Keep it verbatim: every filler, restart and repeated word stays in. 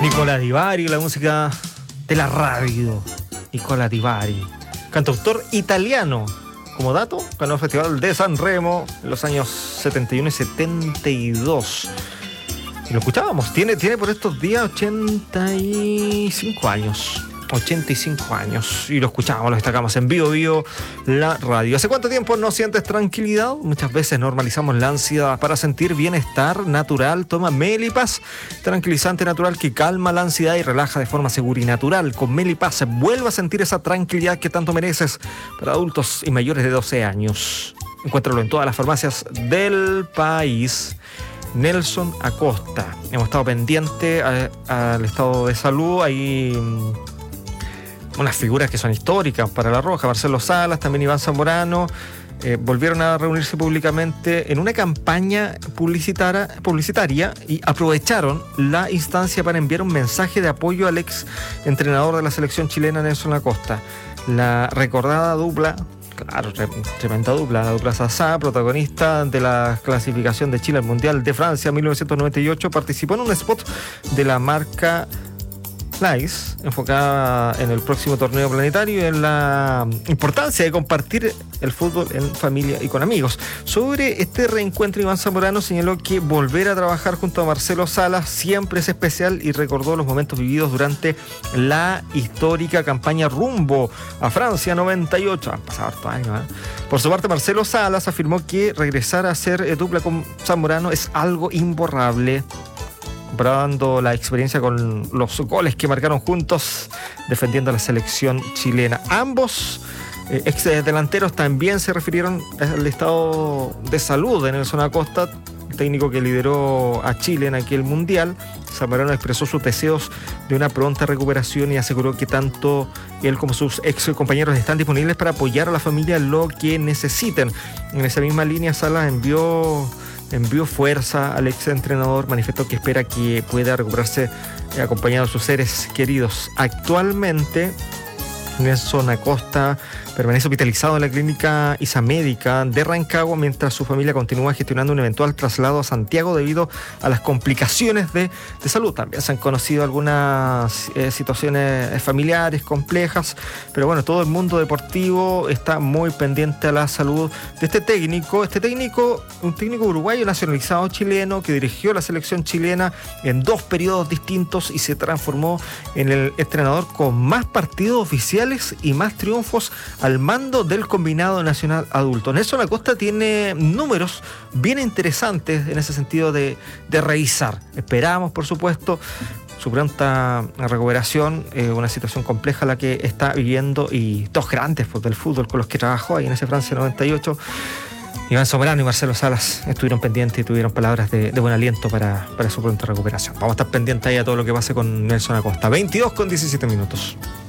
Nicola Di Bari, la música de la radio. Nicola Di Bari, cantautor italiano. Como dato, ganó el Festival de San Remo en los años setenta y uno y setenta y dos. Y lo escuchábamos, tiene, tiene por estos días ochenta y cinco años. ochenta y cinco años. Y lo escuchábamos, lo destacamos en Bio Bio, la radio. ¿Hace cuánto tiempo no sientes tranquilidad? Muchas veces normalizamos la ansiedad. Para sentir bienestar natural, toma Melipas, tranquilizante natural que calma la ansiedad y relaja de forma segura y natural. Con Melipas vuelve a sentir esa tranquilidad que tanto mereces para adultos y mayores de doce años. Encuéntralo en todas las farmacias del país. Nelson Acosta. Hemos estado pendientes al estado de salud. Hay unas figuras que son históricas para La Roja. Marcelo Salas, también Iván Zamorano, eh, volvieron a reunirse públicamente en una campaña publicitaria, publicitaria y aprovecharon la instancia para enviar un mensaje de apoyo al ex entrenador de la selección chilena, Nelson Acosta. La recordada dupla, claro, tremenda dupla, la dupla Sasá, protagonista de la clasificación de Chile al Mundial de Francia mil novecientos noventa y ocho, participó en un spot de la marca Nice, enfocada en el próximo torneo planetario y en la importancia de compartir el fútbol en familia y con amigos. Sobre este reencuentro, Iván Zamorano señaló que volver a trabajar junto a Marcelo Salas siempre es especial y recordó los momentos vividos durante la histórica campaña rumbo a Francia noventa y ocho. Han pasado hartos años, ¿eh? Por su parte, Marcelo Salas afirmó que regresar a ser dupla con Zamorano es algo imborrable, comparando la experiencia con los goles que marcaron juntos defendiendo a la selección chilena. Ambos eh, ex delanteros también se refirieron al estado de salud de Nelson Acosta, técnico que lideró a Chile en aquel mundial. Zamorano expresó sus deseos de una pronta recuperación y aseguró que tanto él como sus ex compañeros están disponibles para apoyar a la familia en lo que necesiten. En esa misma línea, Salas envió envió fuerza al ex entrenador, manifestó que espera que pueda recuperarse eh, acompañado de sus seres queridos. Actualmente, Nelson Acosta permanece hospitalizado en la clínica Isamédica de Rancagua mientras su familia continúa gestionando un eventual traslado a Santiago debido a las complicaciones de, de salud. También se han conocido algunas eh, situaciones familiares complejas, pero bueno, todo el mundo deportivo está muy pendiente a la salud de este técnico. Este técnico, un técnico uruguayo nacionalizado chileno que dirigió la selección chilena en dos periodos distintos y se transformó en el entrenador con más partidos oficiales y más triunfos al mando del combinado nacional adulto. Nelson Acosta tiene números bien interesantes en ese sentido de, de revisar. Esperamos, por supuesto, su pronta recuperación, eh, una situación compleja la que está viviendo, y dos grandes pues, del fútbol con los que trabajó ahí en ese Francia noventa y ocho. Iván Zamorano y Marcelo Salas estuvieron pendientes y tuvieron palabras de, de buen aliento para, para su pronta recuperación. Vamos a estar pendientes ahí a todo lo que pase con Nelson Acosta. veintidós con diecisiete minutos.